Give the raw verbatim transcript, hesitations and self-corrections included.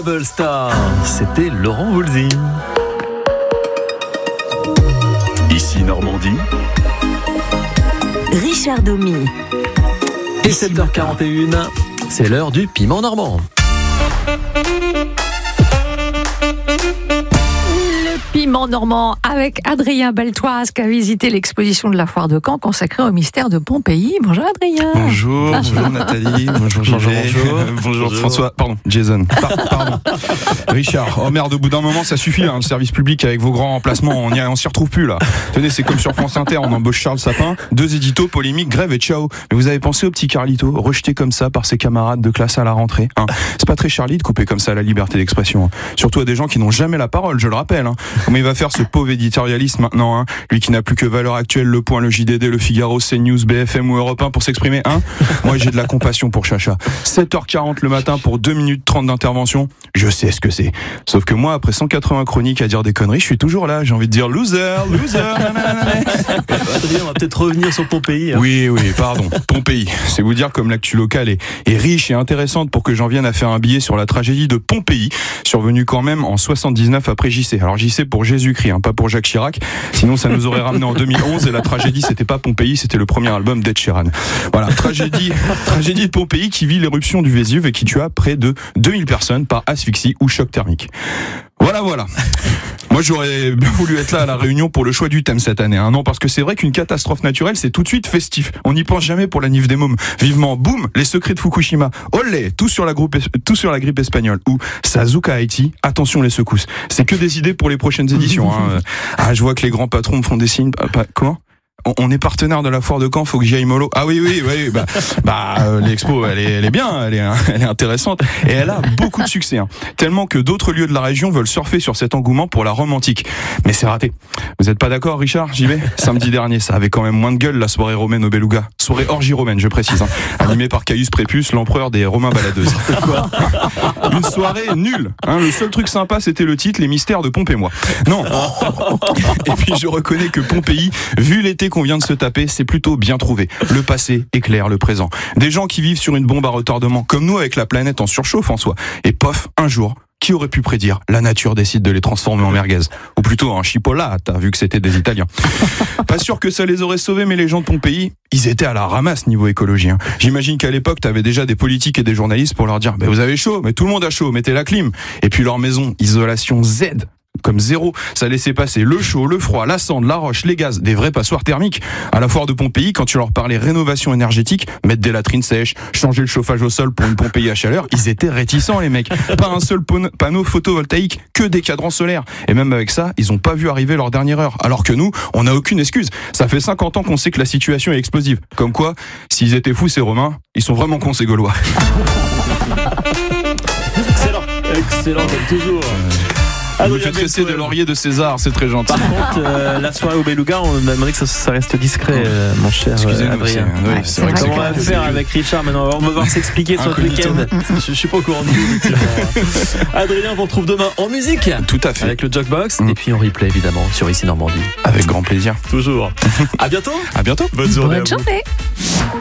Double Star, c'était Laurent Voulzy. Ici Normandie. Richard Domy. Et sept heures quarante et une, c'est l'heure du piment normand. Piment normand avec Adrien Beltoise qui a visité l'exposition de la Foire de Caen consacrée au mystère de Pompéi. Bonjour Adrien. Bonjour, bonjour Nathalie, bonjour Gilles, bonjour, bonjour. Euh, bonjour, bonjour François, pardon, Jason, Par- pardon, Richard. Oh merde, au bout d'un moment ça suffit, hein, le service public avec vos grands remplacements, on, y a, on s'y retrouve plus là. Tenez, c'est comme sur France Inter, on embauche Charles Sapin, deux éditos, polémique, grève et ciao. Mais vous avez pensé au petit Carlito, rejeté comme ça par ses camarades de classe à la rentrée, hein. C'est pas très Charlie de couper comme ça la liberté d'expression, hein. Surtout à des gens qui n'ont jamais la parole, je le rappelle, hein. Comment il va faire ce pauvre éditorialiste maintenant, hein, lui qui n'a plus que Valeurs Actuelles, Le Point, Le J D D, Le Figaro, CNews, B F M ou Europe un pour s'exprimer, hein. Moi j'ai de la compassion pour Chacha. sept heures quarante le matin pour deux minutes trente d'intervention, je sais ce que c'est. Sauf que moi, après cent quatre-vingts chroniques à dire des conneries, je suis toujours là, j'ai envie de dire loser, loser. Adrien, on va peut-être revenir sur Pompéi. Hein. Oui, oui, pardon, Pompéi. C'est vous dire comme l'actu locale est, est riche et intéressante pour que j'en vienne à faire un billet sur la tragédie de Pompéi, survenue quand même en soixante-dix-neuf après J C. Alors J C pour Jésus-Christ, hein, pas pour Jacques Chirac, sinon ça nous aurait ramené en deux mille onze et la tragédie c'était pas Pompéi, c'était le premier album d'Ed Sheeran. Voilà, tragédie, tragédie de Pompéi qui vit l'éruption du Vésuve et qui tua près de deux mille personnes par asphyxie ou choc thermique. Voilà, voilà. Moi, j'aurais bien voulu être là à la Réunion pour le choix du thème cette année. Hein. Non, parce que c'est vrai qu'une catastrophe naturelle, c'est tout de suite festif. On n'y pense jamais pour la Nif des mômes. Vivement, boum, les secrets de Fukushima. Olé, tout sur la, groupe, tout sur la grippe espagnole. Ou Sazuka Haïti, attention les secousses. C'est que des idées pour les prochaines éditions. Hein. Ah, je vois que les grands patrons me font des signes. Comment ? On est partenaire de la Foire de Caen, faut que j'y aille mollo. Ah oui, oui, oui, bah, bah euh, l'expo, elle est, elle est bien, elle est, elle est intéressante et elle a beaucoup de succès, hein, tellement que d'autres lieux de la région veulent surfer sur cet engouement pour la Rome antique. Mais c'est raté. Vous êtes pas d'accord, Richard ? J'y vais. Samedi dernier, ça avait quand même moins de gueule la soirée romaine au Beluga, soirée orgie romaine, je précise, hein, animée par Caius Prépuce, l'empereur des Romains baladeuses. Quoi ? Une soirée nulle. Hein, le seul truc sympa, c'était le titre, les mystères de Pompéi-moi. Non. Et puis je reconnais que Pompéi, vu l'été qu'on vient de se taper, c'est plutôt bien trouvé. Le passé éclaire le présent. Des gens qui vivent sur une bombe à retardement, comme nous avec la planète en surchauffe en soi. Et pof, un jour, qui aurait pu prédire ? La nature décide de les transformer en merguez. Ou plutôt en chipolata, vu que c'était des Italiens. Pas sûr que ça les aurait sauvés, mais les gens de Pompéi, ils étaient à la ramasse niveau écologie. Hein. J'imagine qu'à l'époque, t'avais déjà des politiques et des journalistes pour leur dire bah, « Vous avez chaud, mais tout le monde a chaud, mettez la clim ». Et puis leur maison, isolation Z, comme zéro, ça laissait passer le chaud, le froid, la cendre, la roche, les gaz, des vrais passoires thermiques. À la foire de Pompéi, quand tu leur parlais rénovation énergétique, mettre des latrines sèches, changer le chauffage au sol pour une Pompéi à chaleur, ils étaient réticents les mecs. Pas un seul panneau photovoltaïque, que des cadrans solaires. Et même avec ça, ils ont pas vu arriver leur dernière heure. Alors que nous, on n'a aucune excuse. Ça fait cinquante ans qu'on sait que la situation est explosive. Comme quoi, s'ils étaient fous ces Romains, ils sont vraiment cons ces Gaulois. Excellent, excellent comme toujours. Vous me faites rester de laurier de César, c'est très gentil. Par contre, euh, la soirée au Beluga, on a demandé que ça, ça reste discret, euh, mon cher euh, Adrien. Oui, ouais, c'est vrai. Comment on va faire avec Richard maintenant ? On va voir s'expliquer sur le week-end. Je, je suis pas au courant de tout. Adrien, on vous retrouve demain en musique. Tout à fait. Avec le Jukebox mmh. et puis en replay évidemment sur Ici Normandie. Avec grand plaisir. Toujours. À bientôt. À bientôt. Bonne journée. Bonne journée.